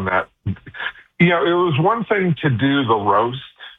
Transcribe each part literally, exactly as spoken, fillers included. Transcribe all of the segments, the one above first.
on that. You know, it was one thing to do the roast,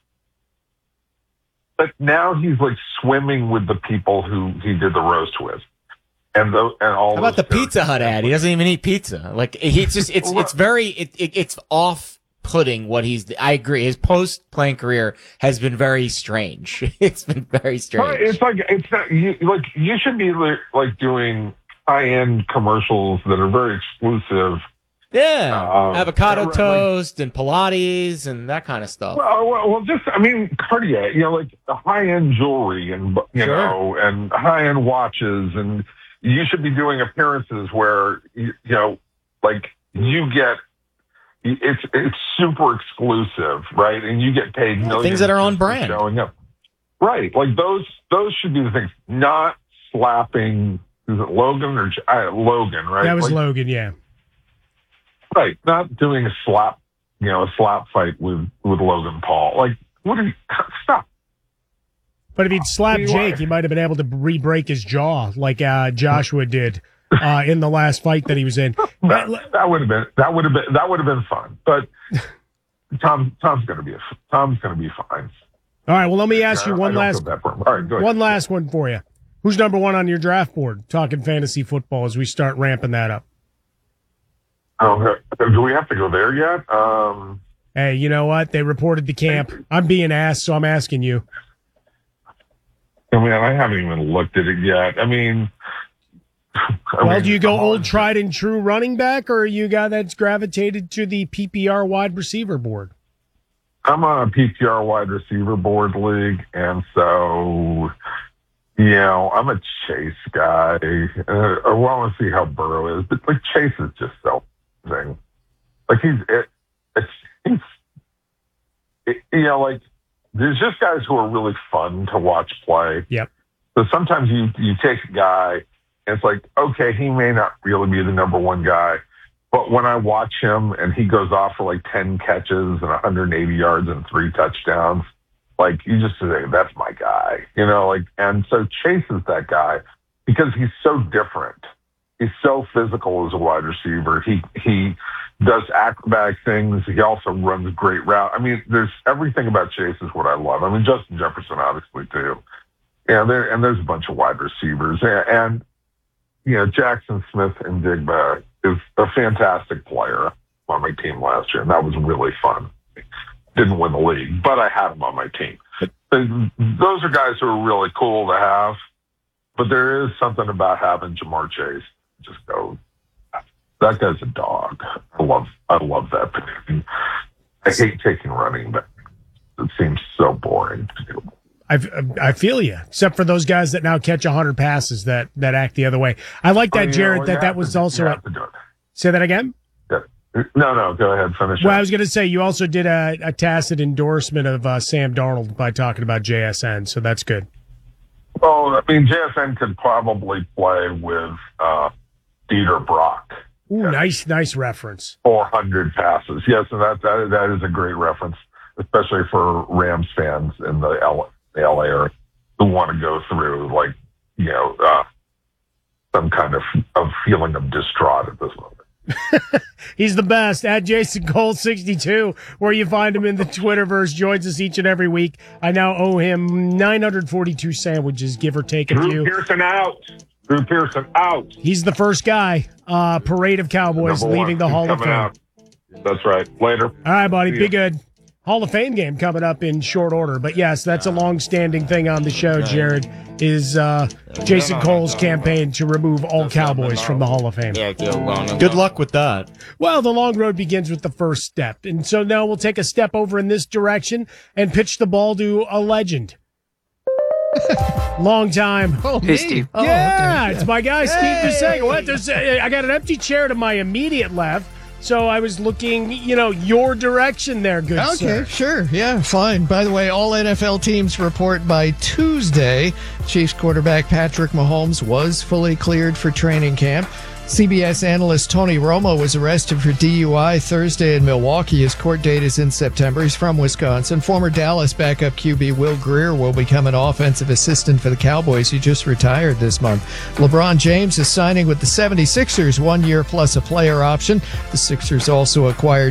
but now he's like swimming with the people who he did the roast with. And the, and all How about the Pizza Hut ad? He doesn't even eat pizza. Like he's just it's it's very it, it it's off-putting what he's. I agree. His post-playing career has been very strange. It's been very strange. It's like it's not you, like you should be like doing high-end commercials that are very exclusive. Yeah, uh, avocado like, toast and Pilates and that kind of stuff. Well, well, well, just I mean Cartier. You know, like the high-end jewelry and you Sure. know and high-end watches and. You should be doing appearances where, you, you know, like you get, it's it's super exclusive, right? And you get paid millions. Things that are on brand. Showing up. Right. Like those those should be the things, not slapping, is it Logan or uh, Logan, right? That was like, Logan, yeah. Right. Not doing a slap, you know, a slap fight with, with Logan Paul. Like, what are you, stop. But if he'd slapped Jake, he might have been able to re-break his jaw like uh, Joshua did uh, in the last fight that he was in. that, that would have been that would have been that would have been fun. But Tom Tom's going to be a, Tom's going to be fine. All right. Well, let me ask you one last All right, go ahead. one last one for you. Who's number one on your draft board? Talking fantasy football as we start ramping that up. Oh, do we have to go there yet? Um, hey, you know what? They reported the camp. I'm being asked, so I'm asking you. I mean, I haven't even looked at it yet. I mean, I well, mean, do you go on. old tried and true running back, or are you a guy that's gravitated to the P P R wide receiver board? I'm on a P P R wide receiver board league, and so, you know, I'm a Chase guy. Uh, I want to see how Burrow is, but like Chase is just so thing. Like he's, it, it's, he's, it, you know, like. There's just guys who are really fun to watch play. Yep. So sometimes you, you take a guy, and it's like, okay, he may not really be the number one guy, but when I watch him and he goes off for like ten catches and one hundred eighty yards and three touchdowns, like you just say, that's my guy, you know, like, and so Chase is that guy because he's so different. He's so physical as a wide receiver. He, he, does acrobatic things. He also runs a great route. I mean, there's everything about Chase is what I love. I mean, Justin Jefferson obviously too. Yeah, there and there's a bunch of wide receivers, and, and you know, Jackson Smith and Digba is a fantastic player on my team last year, and that was really fun. Didn't win the league, but I had him on my team. Those are guys who are really cool to have, but there is something about having Jamar Chase just go. That guy's a dog. I love, I love that. I hate taking running back. It seems so boring to do. I, I feel you, except for those guys that now catch one hundred passes that, that act the other way. I like that, oh, Jared, know, that that was to, also a, say that again? Yeah. No, no, go ahead, finish Well, it. I was going to say, you also did a, a tacit endorsement of uh, Sam Darnold by talking about J S N, so that's good. Well, I mean, J S N could probably play with uh, Dieter Brock. Ooh, yes. nice, nice reference. four hundred passes. Yes, and that, that that is a great reference, especially for Rams fans in the L A, the L A area who want to go through, like, you know, uh, some kind of, of feeling of distraught at this moment. He's the best. At Jason Cole sixty-two, where you find him in the Twitterverse, joins us each and every week. I now owe him nine hundred forty-two sandwiches, give or take a Drew few. Pearson out. Drew Pearson out. He's the first guy. Uh, parade of Cowboys Number leaving one. the He's Hall of Fame. Out. That's right. Later. All right, buddy. Be good. Hall of Fame game coming up in short order. But yes, that's a long-standing thing on the show, Jared, is uh, Jason Cole's campaign to remove all Cowboys from the Hall of Fame. Good luck with that. Well, the long road begins with the first step. And so now we'll take a step over in this direction and pitch the ball to a legend. Long time. Oh, me? Steve. Oh, yeah, okay. It's my guy, hey. Steve Dusega. What? There's, uh, I got an empty chair to my immediate left, so I was looking, you know, your direction there, good okay, sir. Okay, sure. Yeah, fine. By the way, all N F L teams report by Tuesday. Chiefs quarterback Patrick Mahomes was fully cleared for training camp. C B S analyst Tony Romo was arrested for D U I Thursday in Milwaukee. His court date is in September. He's from Wisconsin. Former Dallas backup Q B Will Grier will become an offensive assistant for the Cowboys. He just retired this month. LeBron James is signing with the seventy-sixers, one year plus a player option. The Sixers also acquired